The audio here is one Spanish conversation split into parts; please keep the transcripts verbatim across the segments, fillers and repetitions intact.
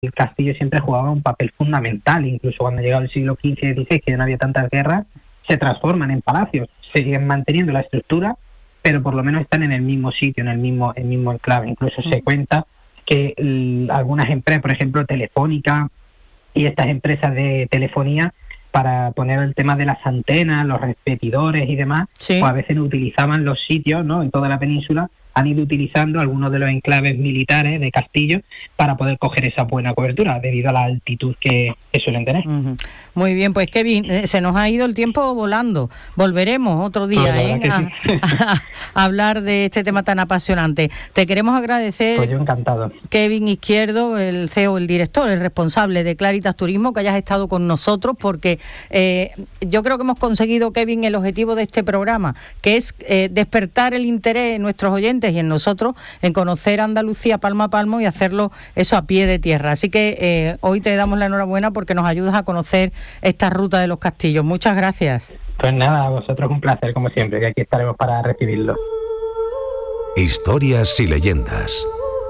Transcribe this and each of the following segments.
el castillo siempre jugaba un papel fundamental, incluso cuando llegaba el siglo quince y dieciséis, que ya no había tantas guerras, se transforman en palacios, siguen manteniendo la estructura, pero por lo menos están en el mismo sitio, en el mismo, el mismo enclave. Incluso se cuenta que l- algunas empresas, por ejemplo Telefónica y estas empresas de telefonía, para poner el tema de las antenas, los repetidores y demás, Sí. pues a veces no utilizaban los sitios, ¿no? En toda la península han ido utilizando algunos de los enclaves militares de Castillo para poder coger esa buena cobertura debido a la altitud que, que suelen tener. Uh-huh. Muy bien, pues Kevin, eh, se nos ha ido el tiempo volando. Volveremos otro día, Pues la ¿eh? verdad a, que sí. a- a hablar de este tema tan apasionante. Te queremos agradecer, Pues yo encantado. Kevin Izquierdo, el C E O, el director, el responsable de Claritas Turismo, que hayas estado con nosotros, porque eh, yo creo que hemos conseguido, Kevin, el objetivo de este programa, que es eh, despertar el interés en nuestros oyentes y en nosotros en conocer Andalucía palmo a palmo y hacerlo eso a pie de tierra. Así que eh, hoy te damos la enhorabuena porque nos ayudas a conocer esta ruta de los castillos. Muchas gracias. Pues nada, a vosotros un placer, como siempre, que aquí estaremos para recibirlo. Historias y leyendas.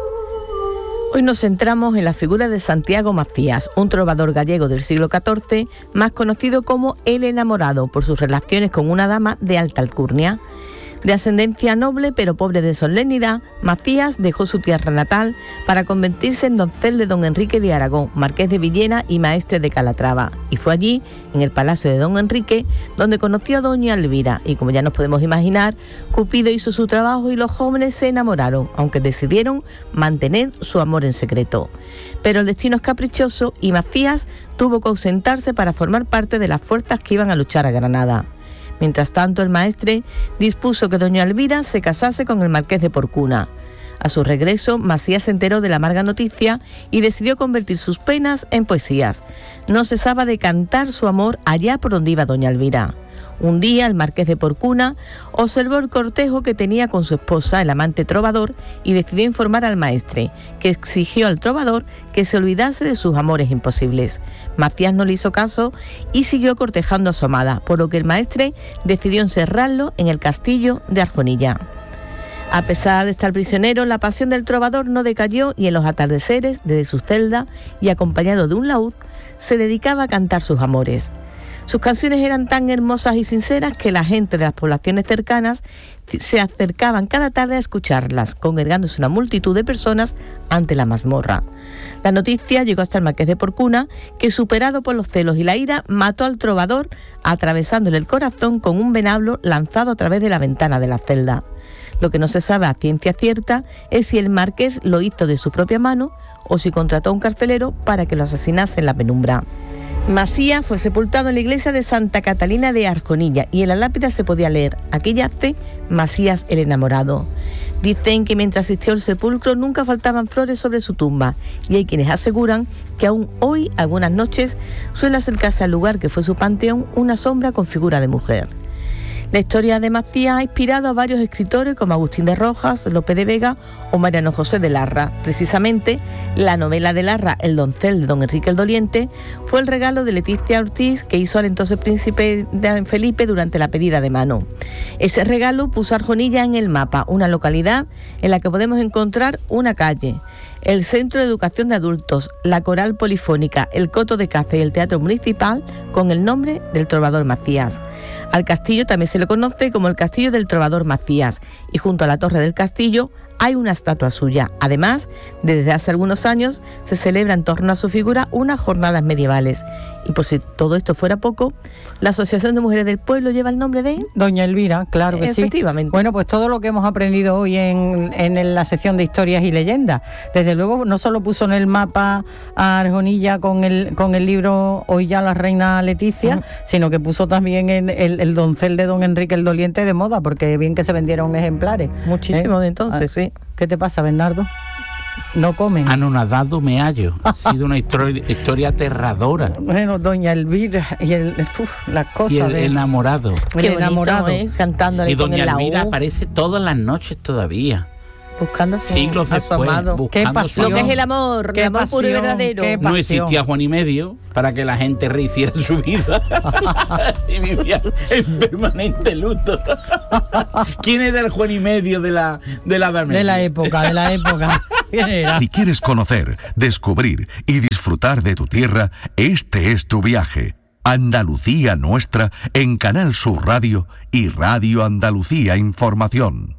Hoy nos centramos en la figura de Santiago Macías, un trovador gallego del siglo catorce, más conocido como el enamorado por sus relaciones con una dama de alta alcurnia. De ascendencia noble pero pobre de solemnidad, Macías dejó su tierra natal para convertirse en doncel de don Enrique de Aragón, marqués de Villena y maestre de Calatrava. Y fue allí, en el palacio de don Enrique, donde conoció a doña Elvira. Y como ya nos podemos imaginar, Cupido hizo su trabajo y los jóvenes se enamoraron, aunque decidieron mantener su amor en secreto. Pero el destino es caprichoso y Macías tuvo que ausentarse para formar parte de las fuerzas que iban a luchar a Granada. Mientras tanto, el maestre dispuso que doña Elvira se casase con el marqués de Porcuna. A su regreso, Macías se enteró de la amarga noticia y decidió convertir sus penas en poesías. No cesaba de cantar su amor allá por donde iba doña Elvira. Un día, el marqués de Porcuna observó el cortejo que tenía con su esposa, el amante trovador, y decidió informar al maestre, que exigió al trovador que se olvidase de sus amores imposibles. Macías no le hizo caso y siguió cortejando a su amada, por lo que el maestre decidió encerrarlo en el castillo de Arjonilla. A pesar de estar prisionero, la pasión del trovador no decayó y en los atardeceres, desde su celda y acompañado de un laúd, se dedicaba a cantar sus amores. Sus canciones eran tan hermosas y sinceras que la gente de las poblaciones cercanas se acercaban cada tarde a escucharlas, congregándose una multitud de personas ante la mazmorra. La noticia llegó hasta el marqués de Porcuna, que superado por los celos y la ira, mató al trovador atravesándole el corazón con un venablo lanzado a través de la ventana de la celda. Lo que no se sabe a ciencia cierta es si el marqués lo hizo de su propia mano o si contrató a un carcelero para que lo asesinase en la penumbra. Macías fue sepultado en la iglesia de Santa Catalina de Arjonilla y en la lápida se podía leer: aquí yace Macías el enamorado. Dicen que mientras asistió al sepulcro nunca faltaban flores sobre su tumba y hay quienes aseguran que aún hoy, algunas noches, suele acercarse al lugar que fue su panteón una sombra con figura de mujer. La historia de Macías ha inspirado a varios escritores como Agustín de Rojas, Lope de Vega o Mariano José de Larra. Precisamente, la novela de Larra, El doncel de don Enrique el Doliente, fue el regalo de Leticia Ortiz que hizo al entonces príncipe Felipe durante la pedida de mano. Ese regalo puso a Arjonilla en el mapa, una localidad en la que podemos encontrar una calle, el Centro de Educación de Adultos, la Coral Polifónica, el Coto de Caza y el Teatro Municipal con el nombre del trovador Macías. Al castillo también se le conoce como el Castillo del Trovador Macías y junto a la Torre del Castillo hay una estatua suya. Además, desde hace algunos años se celebra en torno a su figura unas jornadas medievales. Y por si todo esto fuera poco, la Asociación de Mujeres del Pueblo lleva el nombre de doña Elvira, claro que sí. Efectivamente. Bueno, pues todo lo que hemos aprendido hoy en, en la sección de historias y leyendas. Desde luego, no solo puso en el mapa a Arjonilla con el con el libro Hoy ya la reina Leticia, uh-huh. sino que puso también en el, el doncel de don Enrique el Doliente de moda, porque bien que se vendieron ejemplares. Muchísimo ¿Eh? de entonces, ah, sí. ¿Qué te pasa, Bernardo? No comen. Anonadado me hallo. Ha sido una historia, historia aterradora. Bueno, doña Elvira y el, uf, las cosas. Y el de, enamorado. El Qué enamorado, bonito, ¿eh? Cantándole y con doña el Elvira laúd, aparece todas las noches todavía. buscando a su, siglos a su después, amado. Qué pasión. Lo que es el amor, Qué el amor pasión, puro y verdadero. qué No existía Juan y Medio para que la gente rehiciera su vida y vivía en permanente luto. ¿Quién era el Juan y Medio de la de la Edad Media? De la época, de la época. Si quieres conocer, descubrir y disfrutar de tu tierra, este es tu viaje. Andalucía Nuestra en Canal Sur Radio y Radio Andalucía Información.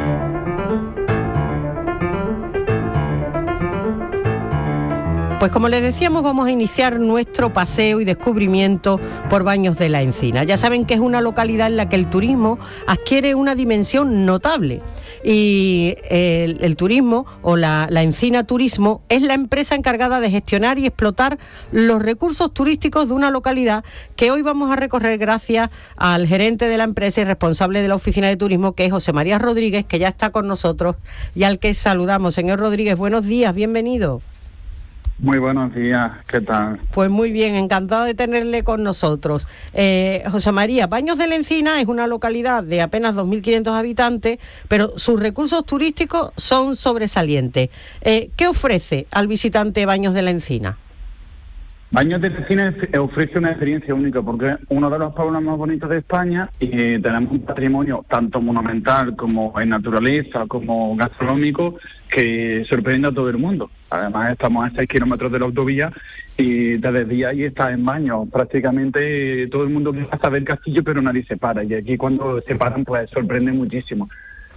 Pues como les decíamos, vamos a iniciar nuestro paseo y descubrimiento por Baños de la Encina. Ya saben que es una localidad en la que el turismo adquiere una dimensión notable. Y el, el turismo o la, la Encina Turismo es la empresa encargada de gestionar y explotar los recursos turísticos de una localidad que hoy vamos a recorrer gracias al gerente de la empresa y responsable de la oficina de turismo, que es José María Rodríguez, que ya está con nosotros y al que saludamos. Señor Rodríguez, buenos días, bienvenido. Muy buenos días, ¿qué tal? Pues muy bien, encantada de tenerle con nosotros. Eh, José María, Baños de la Encina es una localidad de apenas dos mil quinientos habitantes, pero sus recursos turísticos son sobresalientes. Eh, ¿Qué ofrece al visitante Baños de la Encina? Baños de la Encina ofrece una experiencia única porque es uno de los pueblos más bonitos de España y tenemos un patrimonio tanto monumental como en naturaleza, como gastronómico, que sorprende a todo el mundo. Además estamos a seis kilómetros de la autovía y desde el día ahí está en Baños. Prácticamente todo el mundo pasa a ver el castillo, pero nadie se para. Y aquí cuando se paran, pues sorprende muchísimo.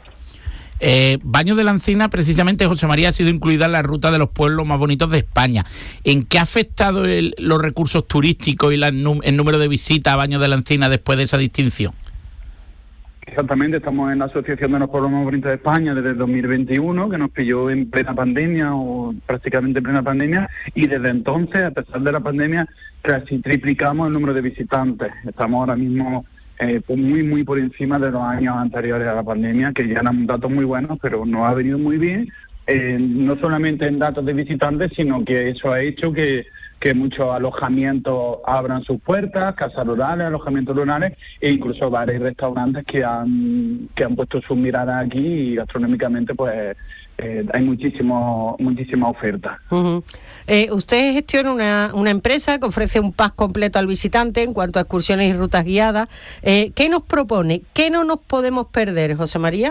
Eh, Baños de la Encina, precisamente, José María, ha sido incluida en la ruta de los pueblos más bonitos de España. ¿En qué ha afectado el, los recursos turísticos y la, el número de visitas a Baños de la Encina después de esa distinción? Exactamente, estamos en la Asociación de los Pueblos Más Bonitos de España desde el dos mil veintiuno, que nos pilló en plena pandemia o prácticamente en plena pandemia, y desde entonces, a pesar de la pandemia, casi triplicamos el número de visitantes. Estamos ahora mismo Eh, pues muy muy por encima de los años anteriores a la pandemia, que ya eran datos muy buenos, pero nos ha venido muy bien, eh, no solamente en datos de visitantes, sino que eso ha hecho que, que muchos alojamientos abran sus puertas, casas rurales, alojamientos rurales, e incluso bares y restaurantes que han que han puesto sus miradas aquí, y gastronómicamente pues eh, hay muchísimo muchísima oferta. Uh-huh. Eh, usted gestiona una, una empresa que ofrece un pack completo al visitante en cuanto a excursiones y rutas guiadas. Eh, ¿Qué nos propone? ¿Qué no nos podemos perder, José María?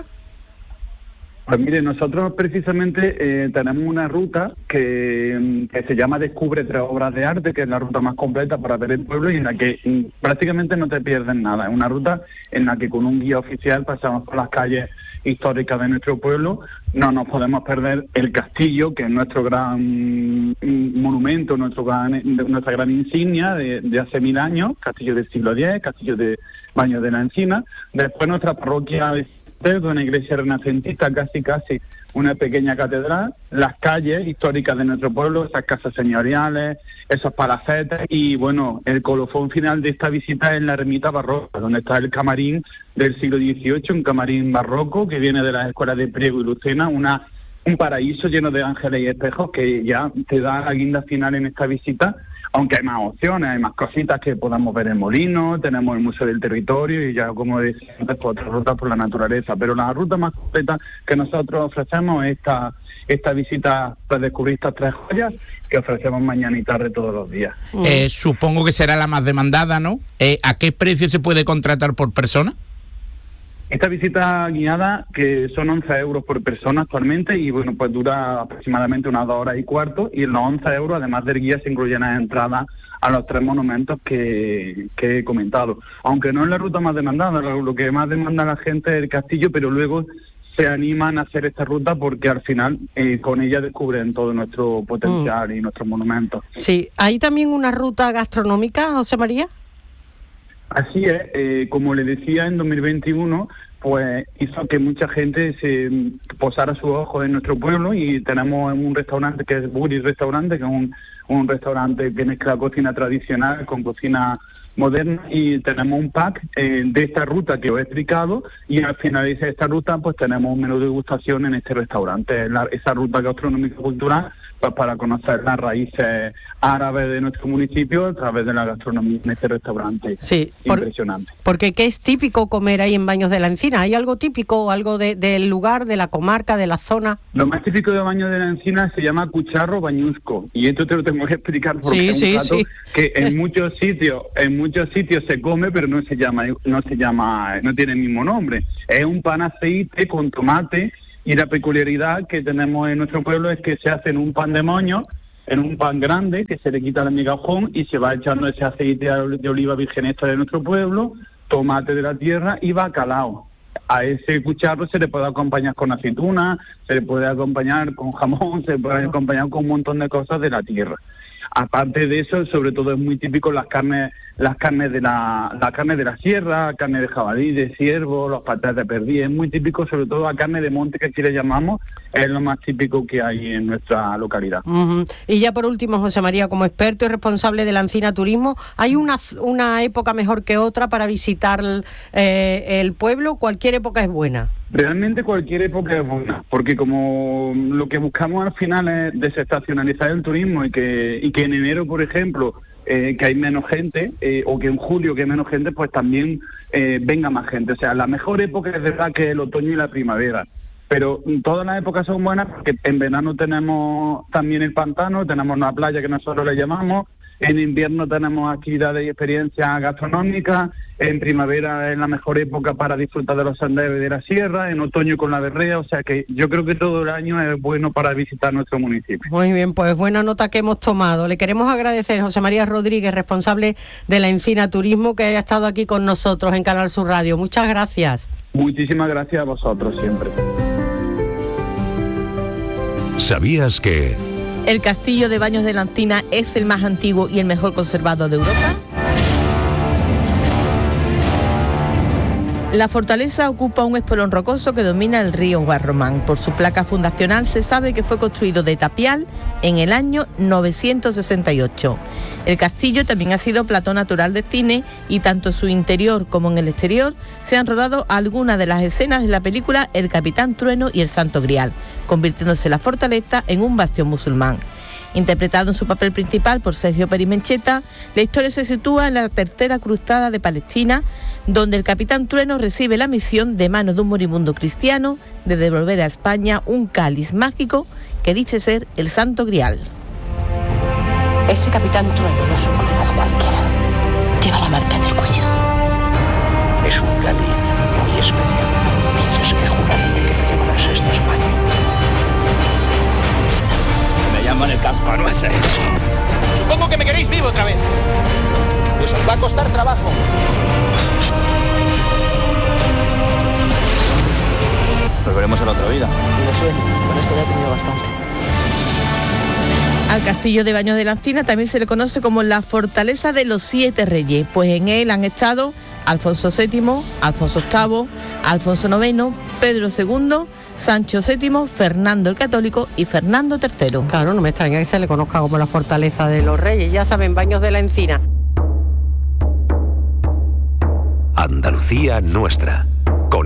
Pues mire, nosotros precisamente eh, tenemos una ruta que, que se llama Descubre tres obras de arte, que es la ruta más completa para ver el pueblo y en la que mm, prácticamente no te pierdes nada. Es una ruta en la que con un guía oficial pasamos por las calles históricas de nuestro pueblo. No nos podemos perder el castillo, que es nuestro gran monumento, nuestro gran, nuestra gran insignia de, de hace mil años, castillo del siglo diez, castillo de Baños de la Encina. Después nuestra parroquia de de una iglesia renacentista, casi casi una pequeña catedral, las calles históricas de nuestro pueblo, esas casas señoriales, esos palacetes, y bueno, el colofón final de esta visita es la ermita barroca, donde está el camarín del siglo dieciocho, un camarín barroco que viene de las escuelas de Priego y Lucena, una un paraíso lleno de ángeles y espejos que ya te da la guinda final en esta visita. Aunque hay más opciones, hay más cositas que podamos ver en Molino, tenemos el Museo del Territorio y ya, como decía antes, pues, otras rutas por la naturaleza. Pero la ruta más completa que nosotros ofrecemos es esta, esta visita para descubrir estas tres joyas que ofrecemos mañana y tarde todos los días. Eh, supongo que será la más demandada, ¿no? Eh, ¿A qué precio se puede contratar por persona? Esta visita guiada, que son once euros por persona actualmente, y bueno, pues dura aproximadamente unas dos horas y cuarto, y en los once euros, además del guía, se incluyen las entradas a los tres monumentos que, que he comentado. Aunque no es la ruta más demandada, lo, lo que más demanda la gente es el castillo, pero luego se animan a hacer esta ruta porque al final eh, con ella descubren todo nuestro potencial mm. y nuestros monumentos. Sí, ¿hay también una ruta gastronómica, José María? Así es, eh, como le decía, en dos mil veintiuno pues hizo que mucha gente se posara sus ojos en nuestro pueblo, y tenemos un restaurante que es Buri Restaurante, que es un, un restaurante que mezcla cocina tradicional con cocina moderna, y tenemos un pack eh, de esta ruta que os he explicado, y al finalizar esta ruta pues tenemos un menú de degustación en este restaurante, la, esa ruta gastronómica cultural, pues para conocer las raíces árabes de nuestro municipio a través de la gastronomía en este restaurante. Sí, por, impresionante. Porque ¿qué es típico comer ahí en Baños de la Encina? ¿Hay algo típico o algo de, del lugar, de la comarca, de la zona? Lo más típico de Baños de la Encina se llama cucharro bañusco, y esto te lo tengo que explicar porque sí, es un sí, plato sí. que en muchos sitios, en muchos sitios se come, pero no se llama, no se llama, no tiene el mismo nombre. Es un pan aceite con tomate Y la peculiaridad que tenemos en nuestro pueblo es que se hace en un pan de moño, en un pan grande, que se le quita el migajón y se va echando ese aceite de oliva virgen extra de nuestro pueblo, tomate de la tierra y bacalao. A ese cucharro se le puede acompañar con aceituna, se le puede acompañar con jamón, se le puede acompañar con un montón de cosas de la tierra. Aparte de eso, sobre todo es muy típico las carnes, las carnes de la, la carne de la sierra, carne de jabalí, de ciervo, los patatas de perdiz, es muy típico, sobre todo la carne de monte, que aquí le llamamos, es lo más típico que hay en nuestra localidad. Uh-huh. Y ya por último, José María, como experto y responsable de la Encina Turismo, ¿hay una, una época mejor que otra para visitar eh, el pueblo? ¿Cualquier época es buena? Realmente cualquier época es buena, porque como lo que buscamos al final es desestacionalizar el turismo y que, y que en enero, por ejemplo, eh, que hay menos gente, eh, o que en julio que hay menos gente, pues también eh, venga más gente. O sea, la mejor época es verdad que es el otoño y la primavera, pero todas las épocas son buenas porque en verano tenemos también el pantano, tenemos una playa que nosotros le llamamos, en invierno tenemos actividades y experiencias gastronómicas, en primavera es la mejor época para disfrutar de los senderos de la sierra, en otoño con la berrea, o sea que yo creo que todo el año es bueno para visitar nuestro municipio. Muy bien, pues buena nota que hemos tomado. Le queremos agradecer a José María Rodríguez, responsable de la Encina Turismo, que haya estado aquí con nosotros en Canal Sur Radio. Muchas gracias. Muchísimas gracias a vosotros siempre. ¿Sabías que el castillo de Baños de la Encina es el más antiguo y el mejor conservado de Europa? La fortaleza ocupa un espolón rocoso que domina el río Guarromán. Por su placa fundacional se sabe que fue construido de tapial en el año novecientos sesenta y ocho. El castillo también ha sido plató natural de cine y tanto en su interior como en el exterior se han rodado algunas de las escenas de la película El Capitán Trueno y el Santo Grial, convirtiéndose la fortaleza en un bastión musulmán. Interpretado en su papel principal por Sergio Perimencheta, la historia se sitúa en la Tercera Cruzada de Palestina, donde el Capitán Trueno recibe la misión de manos de un moribundo cristiano de devolver a España un cáliz mágico que dice ser el Santo Grial. Ese Capitán Trueno no es un cruzado cualquiera. Lleva la marca en el cuello. Es un cáliz muy especial. Tienes que jurarme que lo llevarás hasta España. Me llaman el cascanueces. Supongo que me queréis vivo otra vez. Pues os va a costar trabajo. Volveremos a la otra vida. Me suena. Con esto ya he tenido bastante. Al castillo de Baños de la Encina también se le conoce como la Fortaleza de los Siete Reyes, pues en él han estado Alfonso séptimo, Alfonso octavo, Alfonso noveno, Pedro segundo, Sancho séptimo, Fernando el Católico y Fernando tercero. Claro, no me extraña que se le conozca como la Fortaleza de los Reyes. Ya saben, Baños de la Encina. Andalucía nuestra.